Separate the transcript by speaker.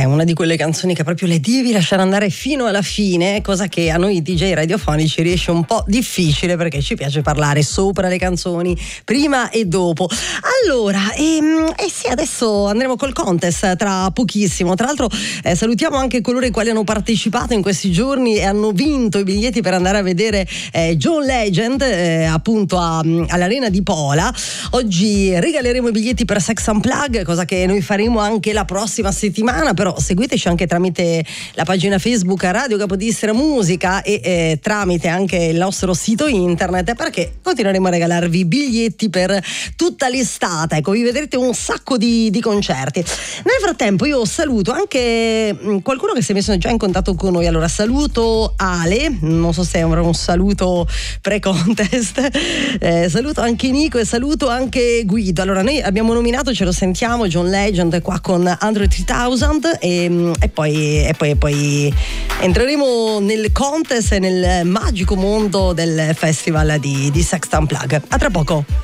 Speaker 1: È una di quelle canzoni che proprio le devi lasciare andare fino alla fine, cosa che a noi DJ radiofonici riesce un po' difficile perché ci piace parlare sopra le canzoni, prima e dopo. Allora, sì, adesso andremo col contest tra pochissimo. Tra l'altro salutiamo anche coloro i quali hanno partecipato in questi giorni e hanno vinto i biglietti per andare a vedere John Legend appunto all'Arena di Pola. Oggi regaleremo i biglietti per Sex Unplugged, cosa che noi faremo anche la prossima settimana, però seguiteci anche tramite la pagina Facebook Radio Capodistria Musica e tramite anche il nostro sito internet, perché continueremo a regalarvi biglietti per tutta l'estate. Ecco, vi vedrete un sacco di concerti. Nel frattempo io saluto anche qualcuno che si è messo già in contatto con noi. Allora saluto Ale, non so se è un saluto pre-contest, saluto anche Nico e saluto anche Guido. Allora noi abbiamo nominato, ce lo sentiamo, John Legend qua con Android 3000 e poi entreremo nel contest e nel magico mondo del festival di Sex Unplugged. A tra poco.